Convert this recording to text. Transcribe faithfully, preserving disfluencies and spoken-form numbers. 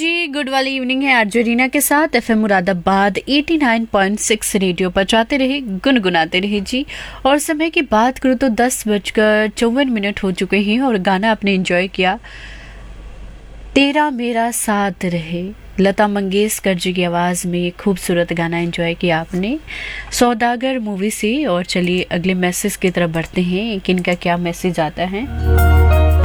जी, गुड वाली इवनिंग है आरजे रीना के साथ एफएम मुरादाबाद नवासी पॉइंट छह रेडियो पर जाते रहे गुनगुनाते रहे जी। और समय की बात करूँ तो दस बजकर चौवन मिनट हो चुके हैं और गाना आपने एंजॉय किया तेरा मेरा साथ रहे, लता मंगेशकर जी की आवाज़ में एक खूबसूरत गाना एंजॉय किया आपने सौदागर मूवी से। और चलिए अगले मैसेज की तरफ बढ़ते हैं, किनका क्या मैसेज आता है।